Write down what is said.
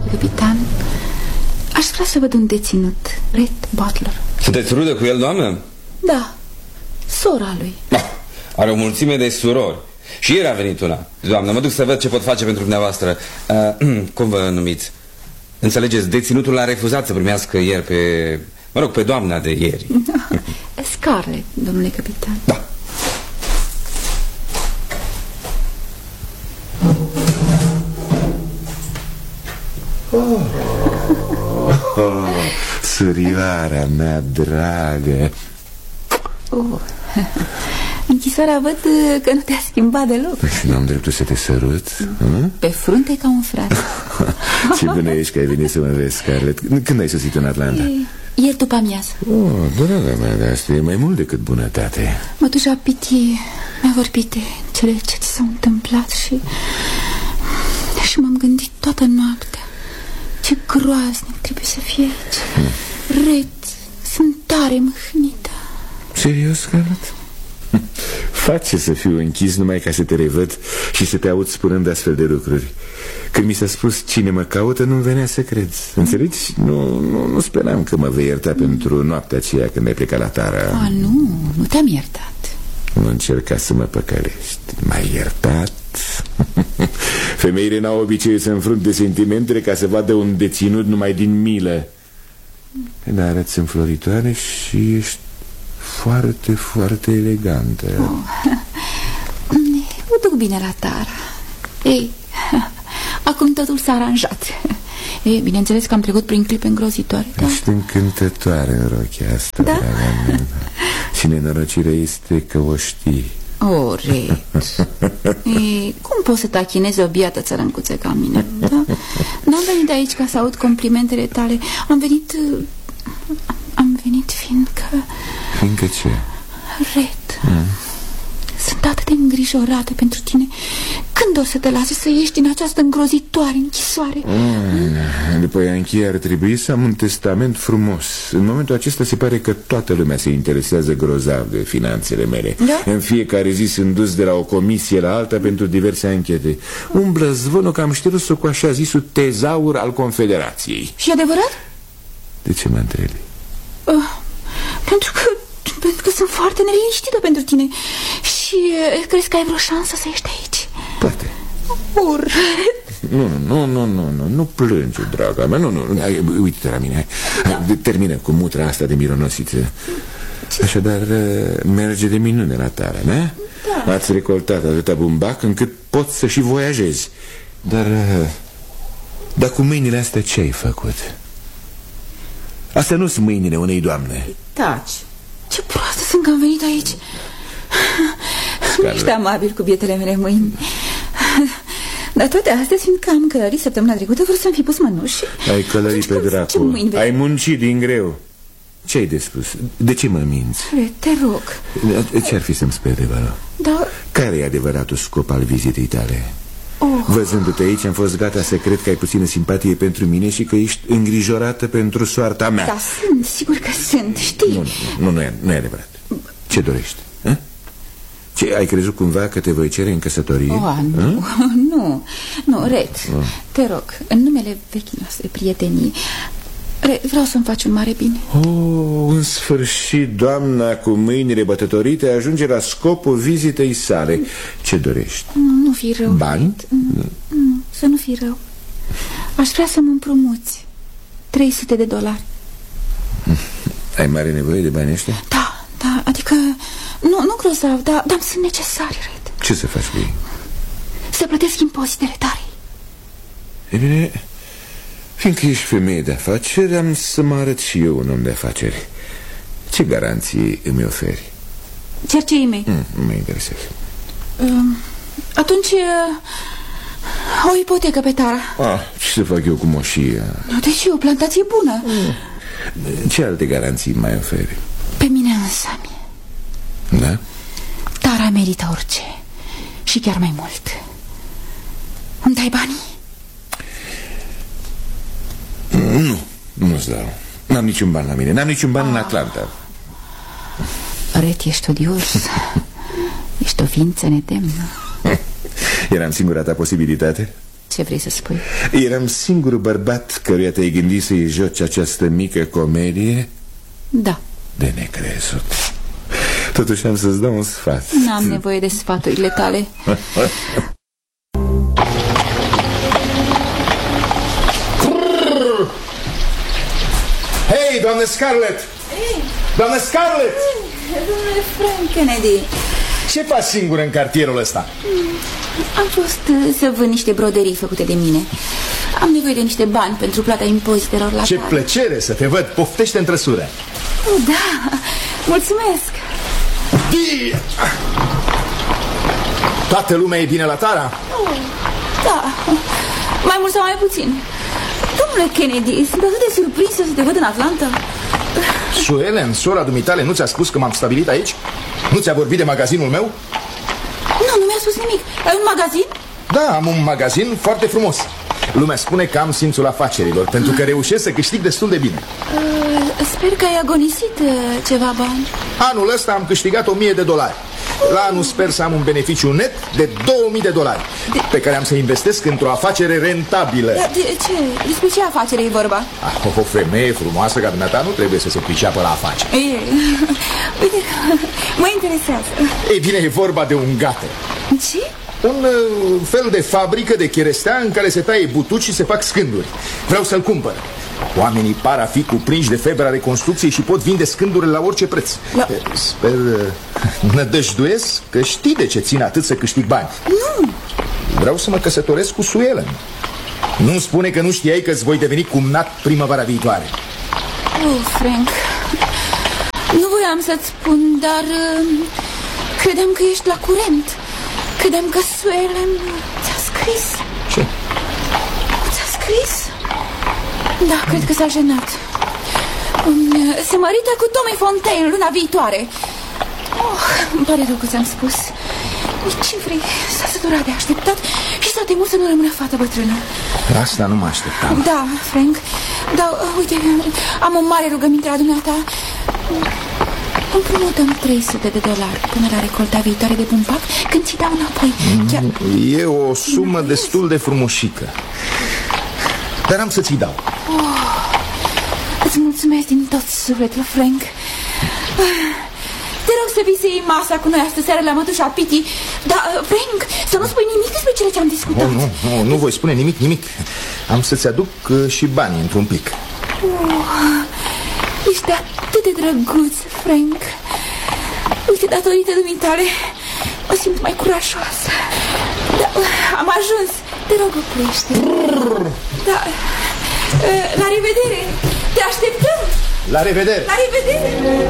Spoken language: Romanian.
capitan. Aș vrea să văd un deținut, Red Butler. Sunteți rudă cu el, doamnă? Da, sora lui. Are o mulțime de surori. Și ieri a venit una. Doamnă, mă duc să văd ce pot face pentru dumneavoastră. Cum vă numiți? Înțelegeți, deținutul l-a refuzat să primească ieri pe... Mă rog, pe doamna de ieri. Scarlett, domnule capitan. Da. Surioara mea dragă. Închisoarea văd că nu te-a schimbat deloc. Și n-am dreptul să te sărut? Pe frunte ca un frate. Ce bună ești că ai venit să mă vezi, Scarlett. Când ai sosit în Atlanta? Ieri după amiază. Draga mea, dar asta e mai mult decât bunătate. Mătușa Pitie mi-a vorbit de cele ce ți s-au întâmplat și m-am gândit toată noaptea. Ce groaznic trebuie să fie aici. Red, sunt tare mâhnită. Serios, Scarlett? Face să fiu închis numai ca să te revăd și să te aud spunând astfel de lucruri. Când mi s-a spus cine mă caută, nu-mi venea să cred. Înțelegi? Nu speram că mă vei ierta pentru noaptea aceea când ai plecat la Tara. Nu te-am iertat. Nu încerca să mă păcălești. M-ai iertat? Femeile n-au obiceiul să înfrunte sentimentele ca să vadă un deținut numai din milă. Dar arăți înfloritoare și ești foarte, foarte elegantă. O duc bine la Tara. Ei, acum totul s-a aranjat. Ei, bineînțeles că am trecut prin clipe îngrozitoare. Ești încântătoare în rochia asta, da? Și nenorocirea este că o știi. Red. Cum poți să tachinezi o biată țărâncuță ca mine? Da? N-am venit aici ca să aud complimentele tale. Am venit fiindcă... Fiindcă ce? Red, sunt atât de îngrijorată pentru tine. Când o să te lase să ieși din această îngrozitoare închisoare? După ea încheie ar trebui să am un testament frumos. În momentul acesta se pare că toată lumea se interesează grozav de finanțele mele. Da? În fiecare zi sunt dus de la o comisie la alta pentru diverse anchete. Umblă zvonul că am șterut-o cu așa zisul tezaur al Confederației. Și adevărat? De ce mă întrebi? Pentru că sunt foarte neliniștită pentru tine. Și crezi că ai vreo șansă să ieși de aici? Poate. Nu plângi, draga mea. Nu, uite-te la mine. Termină cu mutra asta de mironosiță. Așadar, merge de minune la Tara, ne? Da. Ați recoltat atâta bumbac încât poți să și voiajezi. Dar cu mâinile astea ce ai făcut? Astea nu sunt mâinile unei doamne. Taci. Ce proastă sunt că am venit aici. Nu ești amabil cu bietele mele mâini. Dar toate astea, fiindcă am călărit săptămâna trecută, vreau să-mi fi pus mănuși. Ai călărit pe dracu. Ai muncit din greu. Ce-ai de spus? De ce mă minți? Te rog. Ce-ar fi să-mi spui adevărul? Da. Care e adevăratul scop al vizitei tale? Văzându-te aici am fost gata să cred că ai puțină simpatie pentru mine și că ești îngrijorată pentru soarta mea. Da, sunt, sigur că sunt, știi. Nu e adevărat. Ce dorești? Ce, ai crezut cumva că te voi cere în căsătorie? Nu, Red, te rog, în numele vechii noastre prietenii, vreau să-mi faci un mare bine. În sfârșit, doamna cu mâinile bătătorite ajunge la scopul vizitei sale. Ce dorești? Nu fi rău. Bani? Nu, să nu fi rău. Aș vrea să mă împrumuți $300. Ai mare nevoie de bani ăștia? Da, adică nu grozav, dar sunt necesari, Red. Ce să faci cu ei? Să plătesc impozitele tare. E bine, fiindcă ești femeie de afaceri, am să mă arăt și eu un om de afaceri. Ce garanții îmi oferi? Cerceii mei. Nu mă interesează. Atunci o ipotecă pe Tara. Ce să fac eu cu moșia? Deci o plantație bună. Ce alte garanții mai oferi? Pe mine însămi. Da? Tara merită orice. Și chiar mai mult. Îmi dai banii? Nu-ți dau. N-am niciun ban la mine. N-am niciun ban în Atlanta. Red, ești odios. Ești o ființă nedemnă. Eram singura ta posibilitate? ce vrei să spui. Eram singurul bărbat căruia te-ai gândit să-i joci această mică comedie? Da. De necrezut. Totuși am să-ți dau un sfat. N-am nevoie de sfaturile tale. Hei, doamnă Scarlett! Hey. Doamnă Scarlett! Domnule Frank Kennedy, ce faci singură în cartierul ăsta? am fost să vând niște broderii făcute de mine. Am nevoie de niște bani pentru plata impozitelor la Ce țară. plăcere să te văd, poftește în trăsură. Da, mulțumesc. Toată lumea e bine la Tara? Da, mai mult sau mai puțin. Domnule Kennedy, sunt atât de surprinsă să te văd în Atlanta. Sue Ellen, sora dumitale, nu ți-a spus că m-am stabilit aici? Nu ți-a vorbit de magazinul meu? Nu mi-a spus nimic. Ai un magazin? Da, am un magazin foarte frumos. Lumea spune că am simțul afacerilor, pentru că reușesc să câștig destul de bine. Sper că ai agonisit ceva bani. Anul ăsta am câștigat $1000. La anul sper să am un beneficiu net de $2000, pe care am să investesc într-o afacere rentabilă. Despre ce afacere e vorba? O femeie frumoasă ca dumneata nu trebuie să se priceapă la afaceri. Uite, mă interesează. Ei bine, e vorba de un gater. Ce? Un fel de fabrică de cherestea în care se taie butuci și se fac scânduri. Vreau să-l cumpăr. Oamenii par a fi cuprinși de febra reconstrucției și pot vinde scândurile la orice preț. Sper, nădăjduiesc că știi de ce țin atât să câștig bani. Nu. Vreau să mă căsătoresc cu Sue Ellen. Nu spune că nu știai că îți voi deveni cumnat primăvara viitoare. Frank, nu voiam să-ți spun, dar credeam că ești la curent. Credeam că Sue Ellen ți-a scris. Ce? Ți-a scris? Da, cred că s-a jenat. Se mărită cu Tommy Fontaine luna viitoare. Îmi pare rău că ți-am spus. Nici vrei, s-a săturat de așteptat și s-a temut să nu rămână fată bătrână. Asta nu mă așteptam. Da, Frank. Da, uite, am o mare rugăminte la dumneata. Împrumutăm $300 până la recolta viitoare de bumbac, când ți dau înapoi. Chiar... E o sumă destul de frumoșică, dar am să ți dau. Îți mulțumesc din tot sufletul, Frank. Te rog să vii să iei masa cu noi astă seară la mătușa Piti. Dar, Frank, să nu spui nimic despre cele ce am discutat. Nu voi spune nimic. Am să-ți aduc și banii într-un plic. Ești atât de drăguț, Frank. Uite, datorită dumitale mă simt mai curajoasă. Da, am ajuns. Te rog, oprește. Da. La revedere. Te așteptăm. La revedere. La revedere.